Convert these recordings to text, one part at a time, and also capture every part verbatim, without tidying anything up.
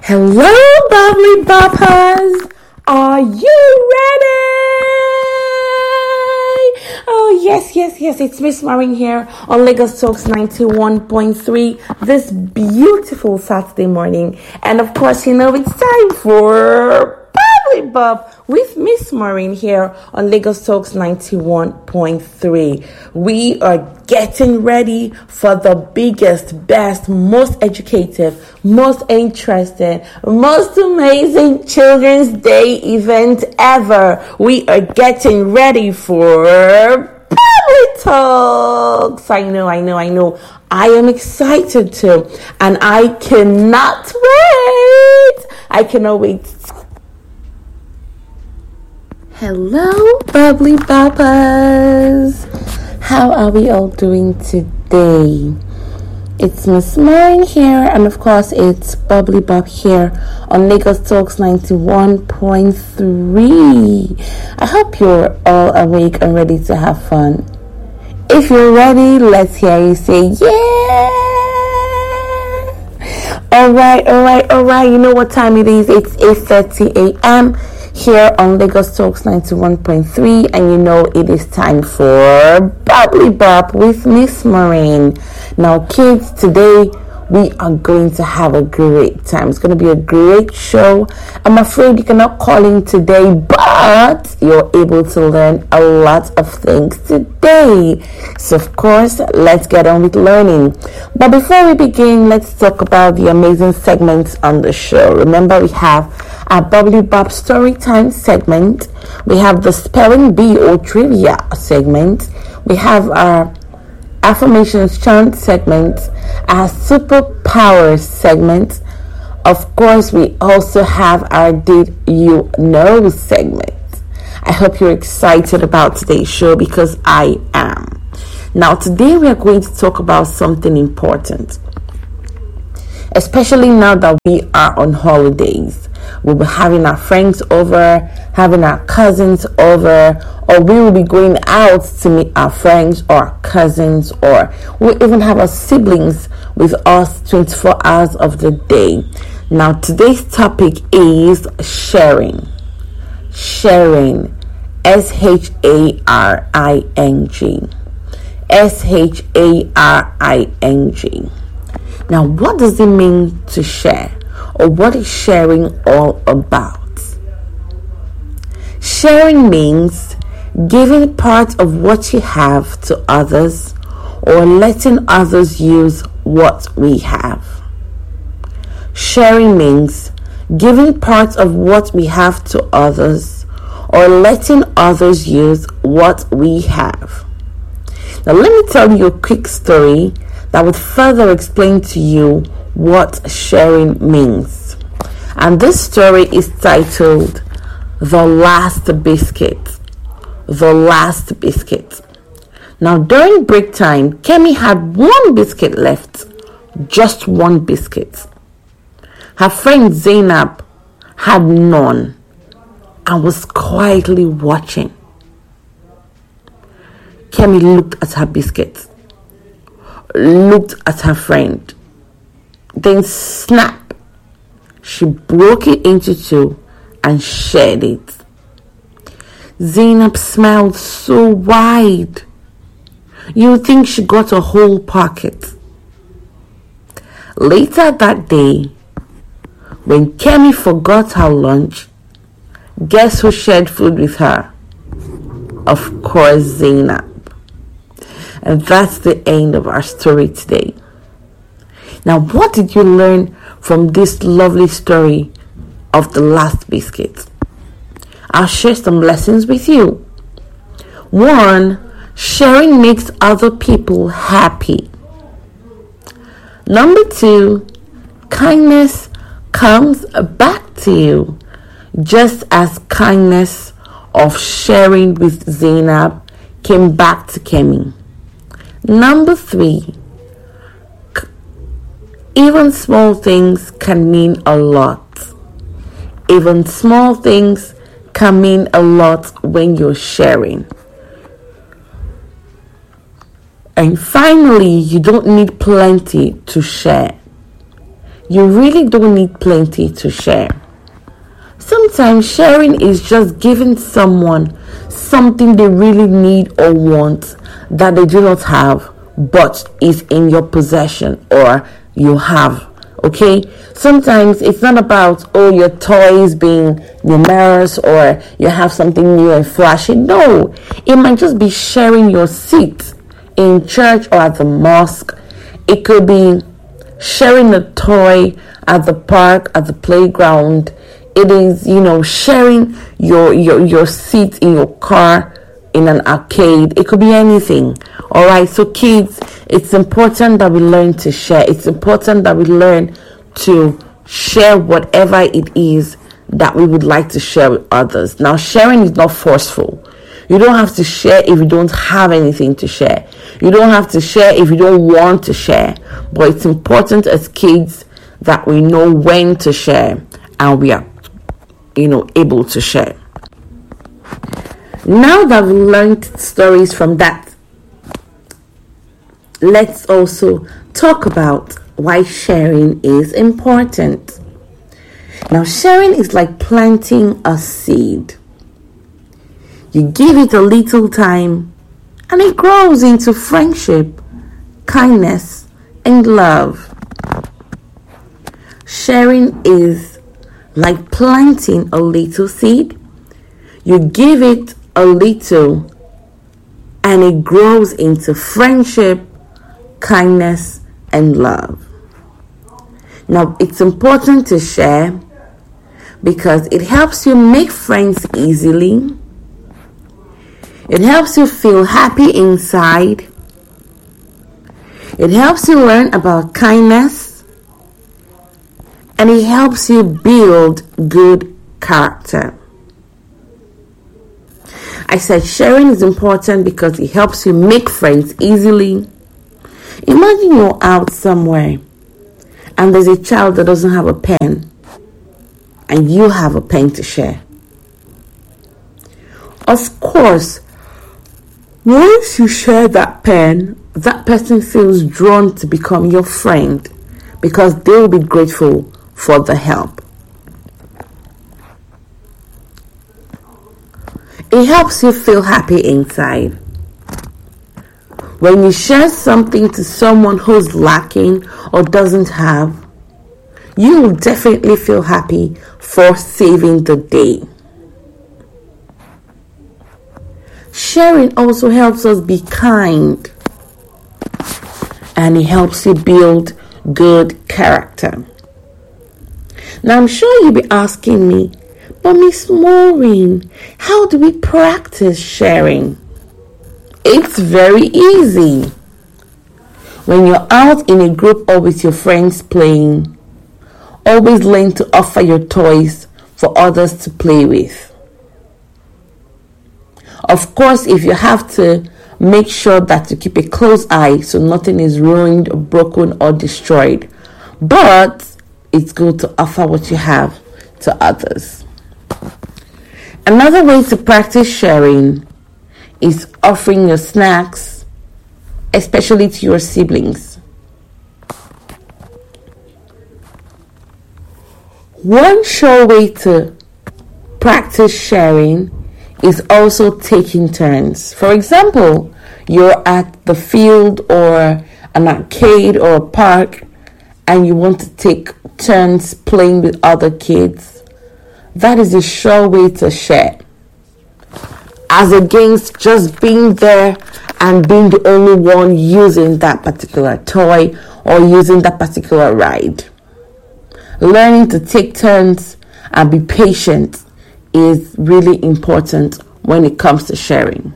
Hello, bubbly boppers! Are you ready? Oh, yes, yes, yes. It's Miss Maureen here on Lagos Talks ninety-one point three this beautiful Saturday morning. And of course, you know, it's time for Bubbly Bop with Miss Maureen here on Lagos Talks ninety-one point three. We are getting ready for the biggest, best, most educative, most interesting, most amazing Children's Day event ever. We are getting ready for Bubbly Talks. I know, I know, I know. I am excited too, and I cannot wait. I cannot wait. Hello, bubbly boppers. How are we all doing today? It's Miss Maureen here, and of course, it's Bubbly Bop here on Lagos Talks ninety-one point three. I hope you're all awake and ready to have fun. If you're ready, let's hear you say, yeah! Alright, alright, alright. You know what time it is? It's eight thirty a.m. here on Lagos Talks ninety-one point three, and you know it is time for Bubbly Bop with Miss Maureen. Now, kids, today we are going to have a great time. It's going to be a great show. I'm afraid you cannot call in today, but you're able to learn a lot of things today. So, of course, let's get on with learning. But before we begin, let's talk about the amazing segments on the show. Remember, we have our Bubbly Bop Storytime segment. We have the Spelling Bee or Trivia segment. We have our Affirmations Chant segment, our Superpowers segment. Of course, we also have our Did You Know segment. I hope you're excited about today's show because I am. Now, today we are going to talk about something important, especially now that we are on holidays. We'll be having our friends over, having our cousins over, or we will be going out to meet our friends or our cousins, or we'll even have our siblings with us twenty-four hours of the day. Now, today's topic is sharing. Sharing. S H A R I N G. S H A R I N G. Now, what does it mean to share? Or what is sharing all about? Sharing means giving part of what you have to others or letting others use what we have. Sharing means giving part of what we have to others or letting others use what we have. Now, let me tell you a quick story that would further explain to you what sharing means. And this story is titled The Last Biscuit. The Last Biscuit. Now, during break time, Kemi had one biscuit left. Just one biscuit. Her friend Zainab had none and was quietly watching. Kemi looked at her biscuit, looked at her friend. Then snap, she broke it into two and shared it. Zainab smiled so wide. You would think she got a whole pocket. Later that day, when Kemi forgot her lunch, guess who shared food with her? Of course, Zainab. And that's the end of our story today. Now, what did you learn from this lovely story of the last biscuit? I'll share some lessons with you. One, sharing makes other people happy. Number two, kindness comes back to you, just as kindness of sharing with Zainab came back to Kemi. Number three, even small things can mean a lot. Even small things can mean a lot when you're sharing. And finally, you don't need plenty to share. you really don't need plenty to share. Sometimes sharing is just giving someone something they really need or want that they do not have, but is in your possession or you have. Okay, sometimes it's not about, oh, your toys being numerous or you have something new and flashy. No, it might just be sharing your seat in church or at the mosque. It could be sharing a toy at the park, at the playground. It is, you know, sharing your your your seat in your car, in an arcade. It could be anything. All right. So kids, it's important that we learn to share. It's important that we learn to share whatever it is that we would like to share with others. Now, sharing is not forceful. You don't have to share if you don't have anything to share. You don't have to share if you don't want to share. But it's important as kids that we know when to share and we are, you know, able to share. Now that we learned stories from that, let's also talk about why sharing is important. Now, sharing is like planting a seed. You give it a little time and it grows into friendship, kindness, and love. Sharing is like planting a little seed. You give it a little and it grows into friendship, kindness, and love. Now, it's important to share because it helps you make friends easily. It helps you feel happy inside. It helps you learn about kindness. And it helps you build good character. I said sharing is important because it helps you make friends easily. Imagine you're out somewhere and there's a child that doesn't have a pen and you have a pen to share. Of course, once you share that pen, that person feels drawn to become your friend because they will be grateful for the help. It helps you feel happy inside. When you share something to someone who's lacking or doesn't have, you will definitely feel happy for saving the day. Sharing also helps us be kind, and it helps you build good character. Now, I'm sure you'll be asking me, but Miss Maureen, how do we practice sharing? It's very easy. When you're out in a group or with your friends playing, always learn to offer your toys for others to play with. Of course, if you have to, make sure that you keep a close eye so nothing is ruined, or broken, or destroyed. But it's good to offer what you have to others. Another way to practice sharing is offering your snacks, especially to your siblings. One sure way to practice sharing is also taking turns. For example, you're at the field or an arcade or a park and you want to take turns playing with other kids. That is a sure way to share, as against just being there and being the only one using that particular toy or using that particular ride. Learning to take turns and be patient is really important when it comes to sharing.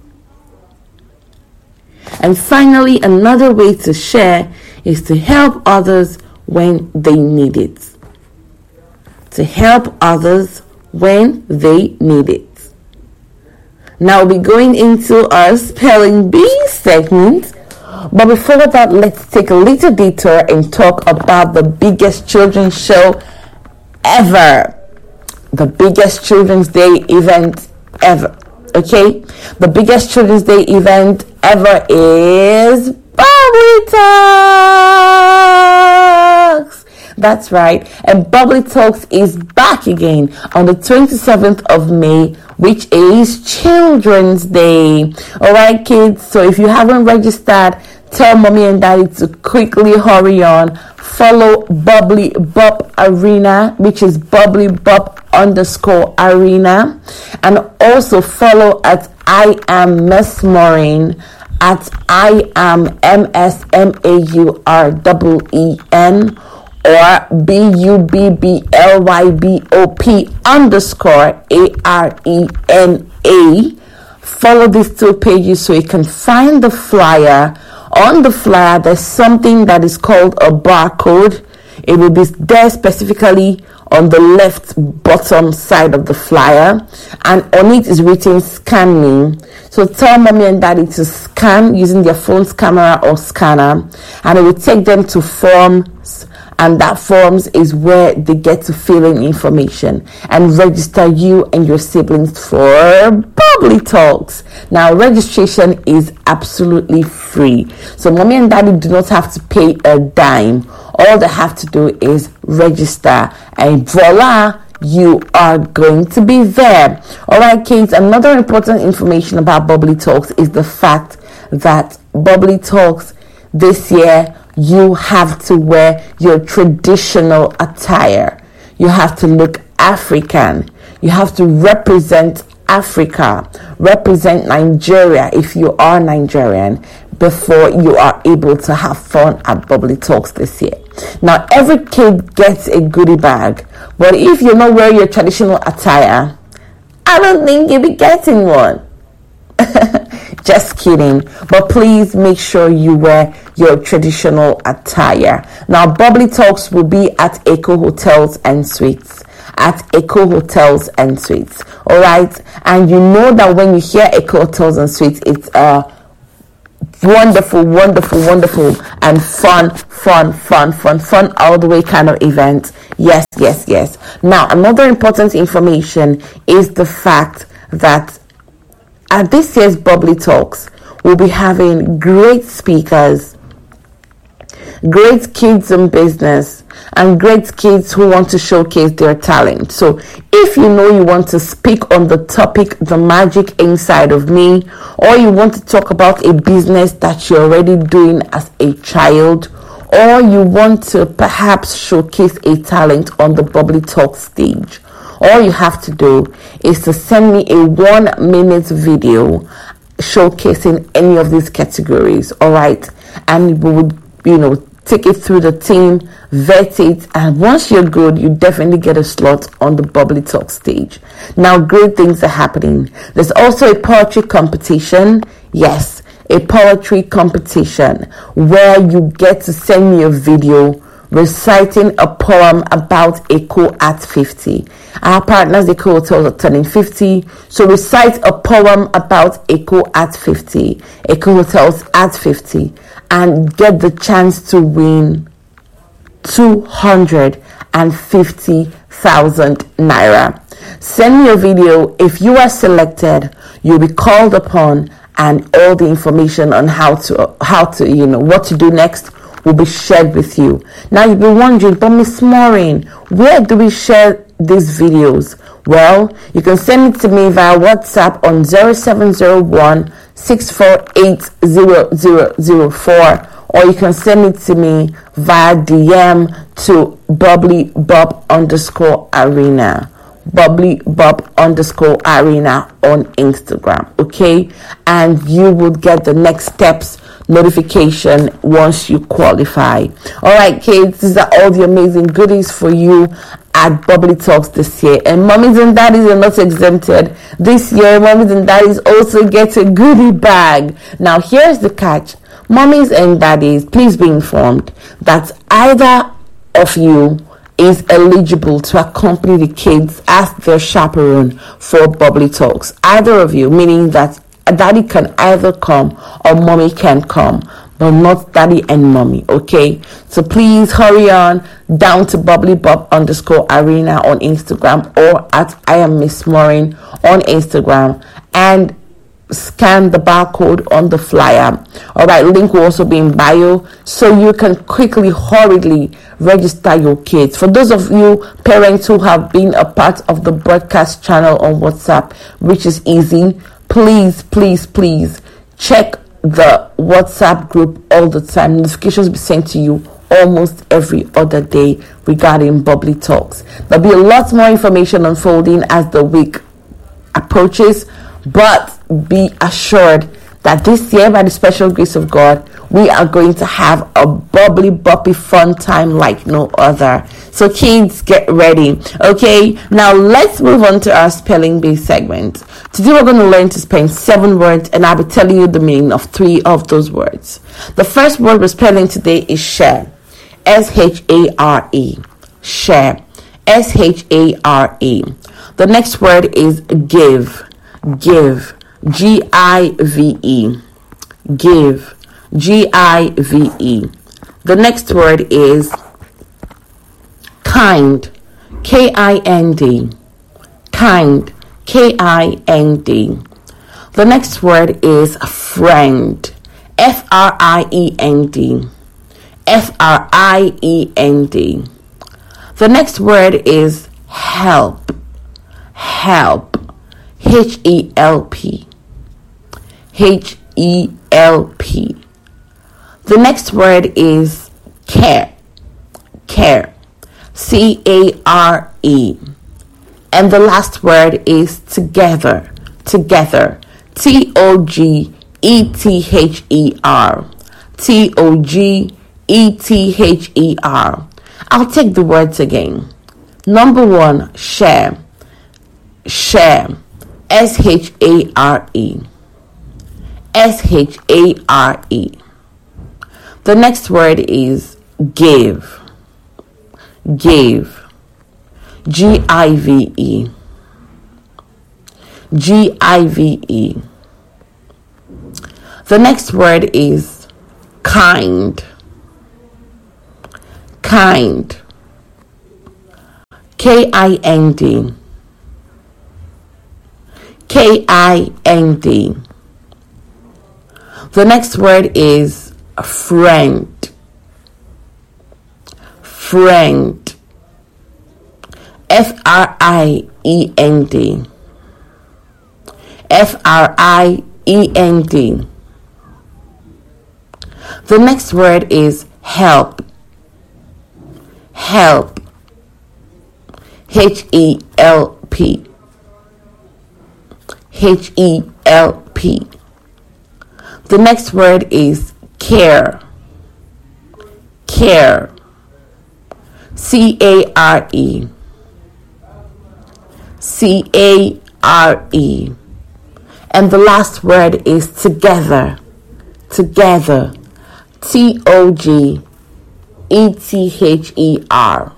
And finally, another way to share is to help others when they need it. To help others when they need it. Now we'll be going into our spelling bee segment. But before that, let's take a little detour and talk about the biggest children's show ever. The biggest Children's Day event ever. Okay? The biggest Children's Day event ever is Bubbly Talks. That's right. And Bubbly Talks is back again on the twenty-seventh of May, which is Children's Day. All right, kids. So if you haven't registered, tell mommy and daddy to quickly hurry on. Follow Bubbly Bop Arena, which is Bubbly Bop underscore Arena. And also follow at I am Miss Maureen, at I am M S M A U R E E N, or B U B B L Y B O P underscore A R E N A. Follow these two pages so you can find the flyer. On the flyer, there's something that is called a barcode. It will be there specifically on the left bottom side of the flyer, and on it is written "Scan Me." So tell mommy and daddy to scan using their phone's camera or scanner, and it will take them to forms, and that forms is where they get to fill in information and register you and your siblings for Bubbly Talks. Now, registration is absolutely free, so mommy and daddy do not have to pay a dime. All they have to do is register, and voila, you are going to be there. All right, kids, another important information about Bubbly Talks is the fact that Bubbly Talks this year, you have to wear your traditional attire. You have to look African. You have to represent Africa, represent Nigeria if you are Nigerian, before you are able to have fun at Bubbly Talks this year. Now, every kid gets a goodie bag, but if you're not wearing your traditional attire, I don't think you'll be getting one. Just kidding. But please make sure you wear your traditional attire. Now, Bubbly Talks will be at Echo Hotels and Suites. At Echo Hotels and Suites. Alright? And you know that when you hear Echo Hotels and Suites, it's a wonderful, wonderful, wonderful, and fun, fun, fun, fun, fun, all the way kind of event. Yes, yes, yes. Now, another important information is the fact that at this year's Bubbly Talks, we'll be having great speakers, great kids in business, and great kids who want to showcase their talent. So if you know you want to speak on the topic, the magic inside of me, or you want to talk about a business that you're already doing as a child, or you want to perhaps showcase a talent on the Bubbly Talk stage, all you have to do is to send me a one minute video showcasing any of these categories. All right. And we would, you know, take it through the team, vet it, and once you're good, you definitely get a slot on the Bubbly Talk stage. Now, great things are happening. There's also a poetry competition. Yes, a poetry competition where you get to send me a video reciting a poem about Echo at fifty. Our partners, Echo Hotels, are turning fifty. So recite a poem about Echo at fifty. Echo Hotels at fifty. And get the chance to win two hundred fifty thousand naira. Send me a video. If you are selected, you'll be called upon, and all the information on how to, how to, you know, what to do next will be shared with you. Now you'll be wondering, but Miss Maureen, where do we share these videos? Well, you can send it to me via WhatsApp on zero seven zero one six four eight zero zero zero four, or you can send it to me via D M to Bubbly Bop underscore Arena. Bubbly Bop underscore Arena on Instagram. Okay, and you would get the next steps notification once you qualify. All right, kids, these are all the amazing goodies for you at Bubbly Talks this year. And mommies and daddies are not exempted. This year, mommies and daddies also get a goodie bag. Now, here's the catch. Mommies and daddies, please be informed that either of you is eligible to accompany the kids as their chaperone for Bubbly Talks. Either of you, meaning that daddy can either come or mommy can come, but not daddy and mommy. Okay, so please hurry on down to Bubbly Bop underscore Arena on Instagram, or at I am Miss Maureen on Instagram, and scan the barcode on the flyer. All right, link will also be in bio, so you can quickly, hurriedly register your kids. For those of you parents who have been a part of the broadcast channel on WhatsApp, which is easy, please, please, please check the WhatsApp group all the time. Notifications will be sent to you almost every other day regarding Bubbly Talks. There'll be a lot more information unfolding as the week approaches, but be assured that this year, by the special grace of God, we are going to have a bubbly, boppy, fun time like no other. So kids, get ready. Okay, now let's move on to our spelling bee segment. Today we're going to learn to spell seven words, and I'll be telling you the meaning of three of those words. The first word we're spelling today is share. S H A R E. Share. S H A R E. The next word is give. Give. G I V E. Give. G I V E. The next word is kind. K I N D. Kind. K I N D. The next word is friend. F R I E N D. F R I E N D. The next word is help. Help. H E L P. H E L P. The next word is care. Care. C A R E. And the last word is together. Together. T O G E T H E R. T O G E T H E R. I'll take the words again. Number one, share. Share. S H A R E. S H A R E. The next word is give. Give. G I V E. G I V E. The next word is kind. Kind. K I N D. K I N D. The next word is friend. Friend. F R I E N D. F R I E N D. The next word is help. Help. H E L P. H E L P. The next word is care. Care. C A R E. C A R E. And the last word is together. Together. T O G E T H E R.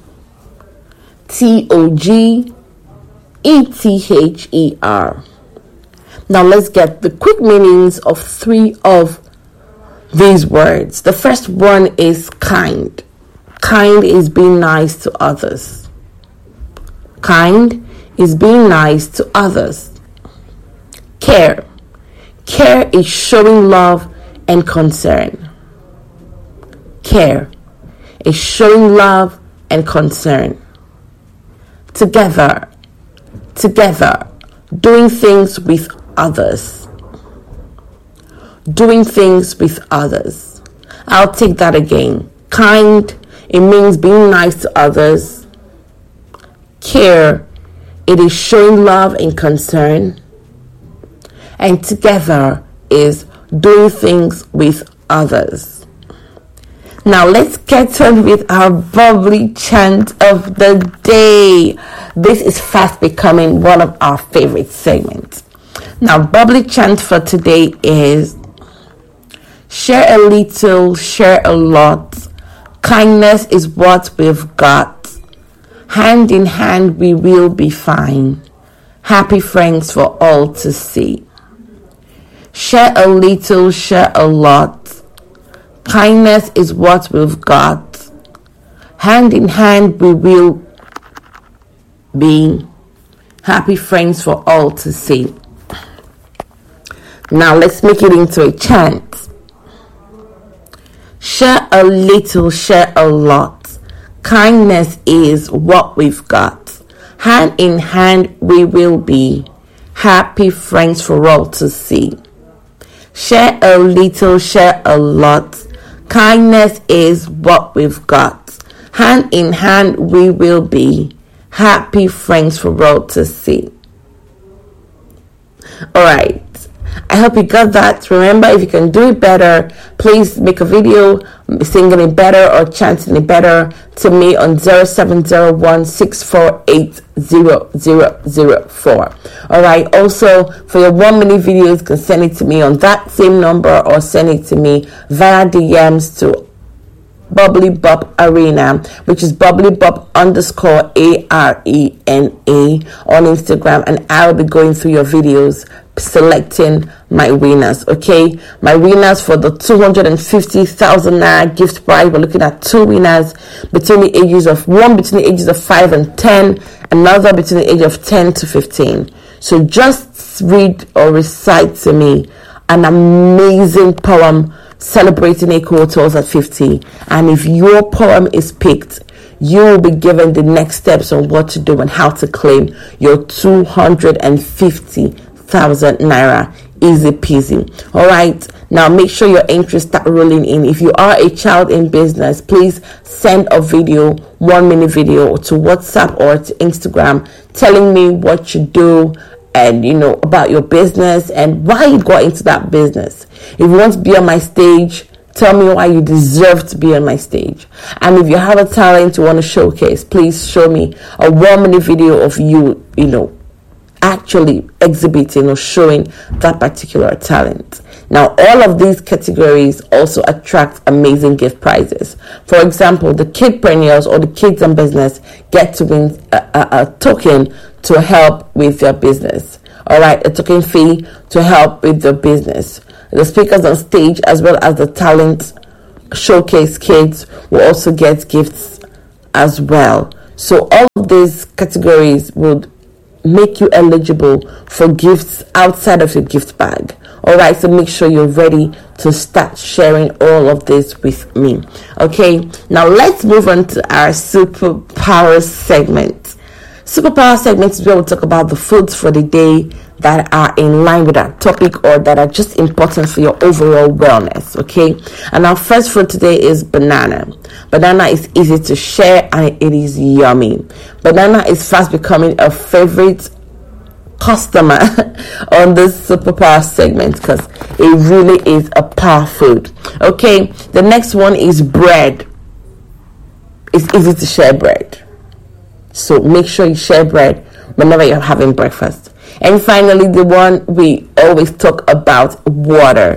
T O G E T H E R. Now let's get the quick meanings of three of these words. The first one is kind. Kind is being nice to others. Kind is being nice to others. Care. Care is showing love and concern. Care is showing love and concern. Together. Together. Doing things with others. Doing things with others. I'll take that again. Kind, it means being nice to others. Care, it is showing love and concern. And together is doing things with others. Now let's get on with our bubbly chant of the day. This is fast becoming one of our favorite segments. Now, bubbly chant for today is share a little, share a lot. Kindness is what we've got. Hand in hand we will be fine. Happy friends for all to see. Share a little, share a lot. Kindness is what we've got. Hand in hand we will be happy friends for all to see. Now let's make it into a chant. Share a little, share a lot. Kindness is what we've got. Hand in hand we will be. Happy friends for all to see. Share a little, share a lot. Kindness is what we've got. Hand in hand we will be. Happy friends for all to see. Alright. I hope you got that. Remember, if you can do it better, please make a video singing it better or chanting it better to me on zero seven zero one six four eight zero zero zero four. Alright, also for your one minute videos, you can send it to me on that same number or send it to me via D Ms to Bubbly Bop Arena, which is Bubbly Bop underscore A R E N A on Instagram, and I'll be going through your videos selecting my winners. Okay, my winners for the two hundred fifty thousand naira gift prize. We're looking at two winners between the ages of one between the ages of five and ten, another between the age of ten to fifteen. So just read or recite to me an amazing poem celebrating Eko Hotels at fifty, and if your poem is picked, you will be given the next steps on what to do and how to claim your two hundred fifty thousand naira. Easy peasy. All right, now make sure your entries start rolling in. If you are a child in business, please send a video, one minute video, to WhatsApp or to Instagram telling me what you do and, you know, about your business and why you got into that business. If you want to be on my stage, tell me why you deserve to be on my stage. And if you have a talent you want to showcase, please show me a one minute video of you, you know, actually exhibiting or showing that particular talent. Now, all of these categories also attract amazing gift prizes. For example, the kidpreneurs or the kids in business get to win a, a, a token to help with their business. All right, a token fee to help with their business. The speakers on stage as well as the talent showcase kids will also get gifts as well. So all of these categories would make you eligible for gifts outside of your gift bag. All right, so make sure you're ready to start sharing all of this with me. Okay, now let's move on to our superpower segment. Superpower segment is where we talk about the foods for the day that are in line with our topic or that are just important for your overall wellness. Okay, and our first food today is banana. Banana is easy to share and it is yummy. Banana is fast becoming a favorite customer on this superpower segment because it really is a power food. Okay, the next one is bread. It's easy to share bread, so make sure you share bread whenever you're having breakfast. And finally, the one we always talk about, water.